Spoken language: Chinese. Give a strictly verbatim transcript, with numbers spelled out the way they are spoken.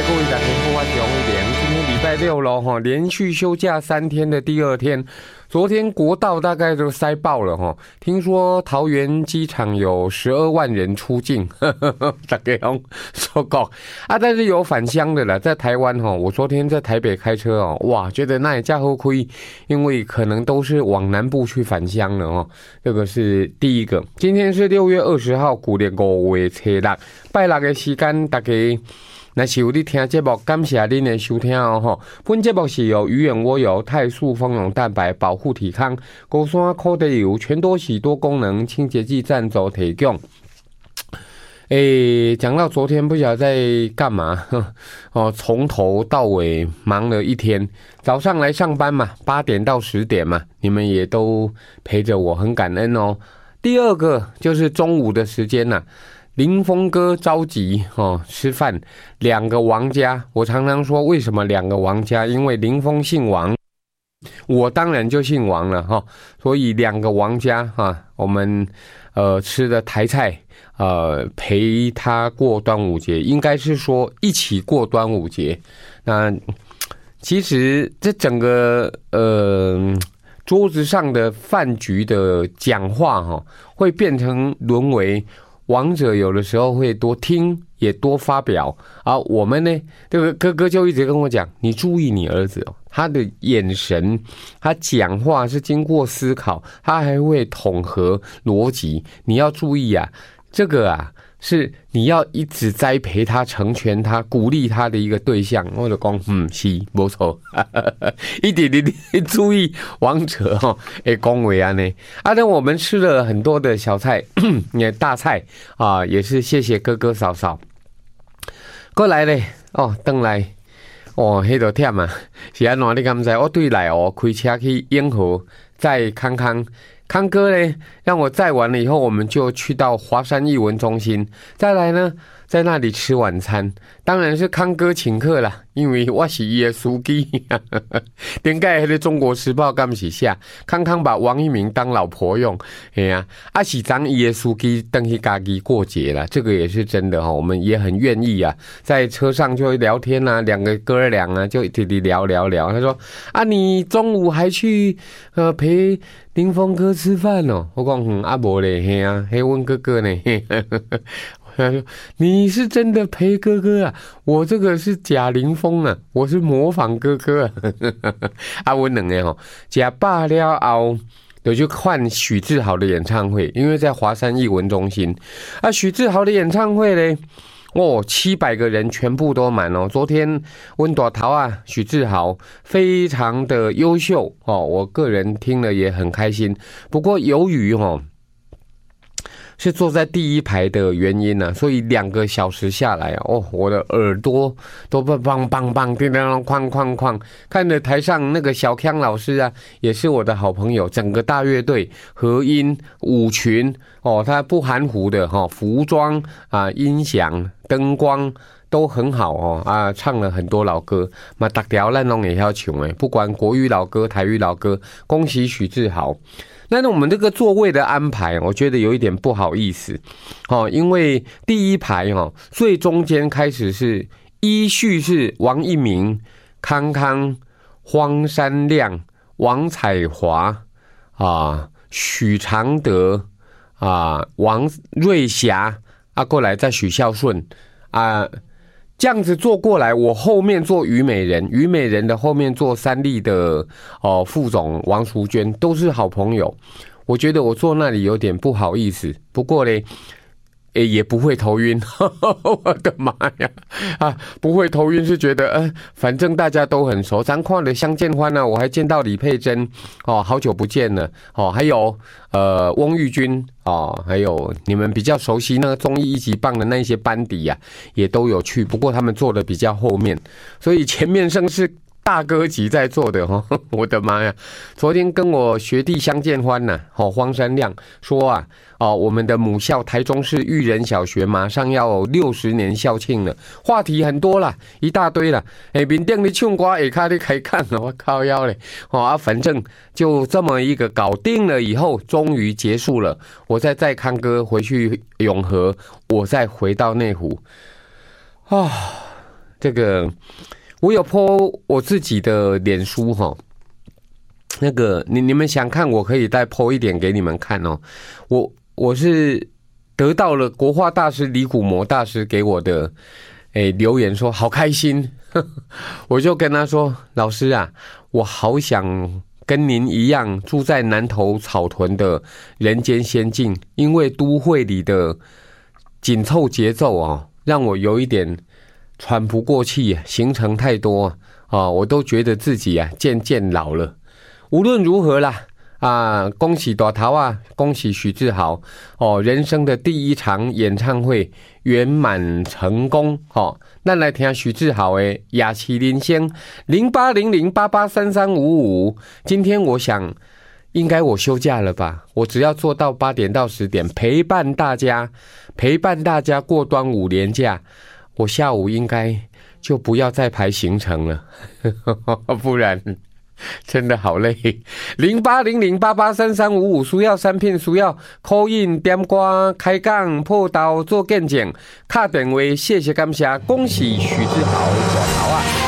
各位大家好，我是王一良。今天礼拜六了哈，连续休假三天的第二天，昨天国道大概都塞爆了哈。听说桃园机场有十二万人出境，大家用说过啊，但是有返乡的啦，在台湾哈，我昨天在台北开车哦，哇，觉得那也架后亏，因为可能都是往南部去返乡了哦。这个是第一个。今天是六月二十号，古历五月初六，拜六的时间，大家。那是有你听节目，感谢您的收听哦吼。本节目是由鱼眼蜗油、泰素丰容蛋白保护体康、高山苦地油全多喜多功能清洁剂赞助提供。诶，讲到昨天不晓得在干嘛哦，从头到尾忙了一天。早上来上班嘛，八点到十点嘛，你们也都陪着我，很感恩哦。第二个就是中午的时间呐、啊。林峰哥着急哦，吃饭，两个王家。我常常说，为什么两个王家？因为林峰姓王，我当然就姓王了哈、哦。所以两个王家哈、啊，我们呃吃的台菜，呃陪他过端午节，应该是说一起过端午节。那其实这整个呃桌子上的饭局的讲话哈、哦，会变成沦为。王者有的时候会多听，也多发表啊。我们呢，这个哥哥就一直跟我讲，你注意你儿子哦，他的眼神，他讲话是经过思考，他还会统合逻辑，你要注意啊。这个啊，是你要一直栽培他、成全他、鼓励他的一个对象。我就讲，嗯，是没错，一点点点注意王者哈，诶，恭维啊呢。啊，那我们吃了很多的小菜，也大菜啊，也是谢谢哥哥嫂嫂。过来嘞，哦，登来，哦，迄度忝啊，是安怎你敢知？我对来哦，开车去永和，载康康。康哥呢，让我载完了以后，我们就去到华山艺文中心，再来呢，在那里吃晚餐。当然是康哥请客啦，因为我是他的司机。点解那个《中国时报》敢是写康康把王一鸣当老婆用？哎呀，啊是当他的司机等去家己过节啦，这个也是真的哈、哦，我们也很愿意啊，在车上就聊天啊，两个哥俩啊就一直聊聊聊。他说啊，你中午还去呃陪林峰哥吃饭哦？我讲嗯啊无咧，嘿啊，嘿问哥哥呢。他说：“你是真的陪哥哥啊，我这个是假林峰啊，我是模仿哥哥啊。”啊，我两个吼，吃饱了后，就去看许志豪的演唱会，因为在华山艺文中心。啊，许志豪的演唱会呢，哦，七百个人全部都满哦。昨天温朵桃啊，许志豪非常的优秀哦，我个人听了也很开心。不过由于哦。是坐在第一排的原因呢、啊，所以两个小时下来哦，我的耳朵都棒棒棒棒叮当哐哐哐，看着台上那个小康老师啊，也是我的好朋友，整个大乐队和音舞群哦，他不含糊的哈、哦，服装啊、音响、灯光。都很好哦啊，唱了很多老歌，嘛大条咱拢也要唱诶，不管国语老歌、台语老歌，恭喜许志豪。那我们这个座位的安排，我觉得有一点不好意思，哦，因为第一排哦，最中间开始是依序是王一鸣、康康、荒山亮、王彩华啊、许常德啊、王瑞霞啊，过来再许孝顺啊。这样子坐过来，我后面坐虞美人，虞美人的后面坐三立的哦副总王淑娟，都是好朋友。我觉得我坐那里有点不好意思，不过嘞，诶也不会头晕，我的妈呀啊，不会头晕是觉得呃，反正大家都很熟，咱看了相见欢呢，我还见到李佩珍哦，好久不见了哦，还有呃翁玉君哦，还有你们比较熟悉那个综艺一级棒的那些班底呀、啊，也都有去，不过他们坐的比较后面，所以前面生是。大哥级在做的哈，我的妈呀！昨天跟我学弟相见欢呐、啊，好荒山亮说啊，哦，我们的母校台中市育人小学马上要六十年校庆了，话题很多啦，一大堆啦。哎，面顶的唱歌，下卡的开看了，我靠腰嘞！哦啊，反正就这么一个搞定了以后，终于结束了。我再载康哥回去永和，我再回到内湖啊。 这个我有 po 我自己的脸书哈，那个你你们想看，我可以再 po 一点给你们看哦。我我是得到了国画大师李古模大师给我的诶留言说好开心，我就跟他说老师啊，我好想跟您一样住在南投草屯的人间仙境，因为都会里的紧凑节奏哦，让我有一点喘不过气，行程太多啊，我都觉得自己啊渐渐老了。无论如何啦，啊，恭喜大头啊，恭喜许志豪哦，人生的第一场演唱会圆满成功哦。那来听许志豪的雅琪人生零八零零八八三三五五。今天我想，应该我休假了吧？我只要做到八点到十点，陪伴大家，陪伴大家过端午连假。我下午应该就不要再排行程了，不然真的好累。零八零零八八三三五五，需要产品需要 call in 点歌开讲破刀做见证，打电话谢谢感谢，恭喜许志豪大头啊！